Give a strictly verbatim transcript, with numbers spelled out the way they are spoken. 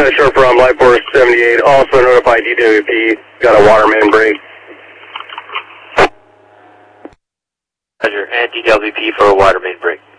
Met Shore from Light Force seventy-eight. Also notify D W P. Got a water main break. Roger, and D W P for a water main break.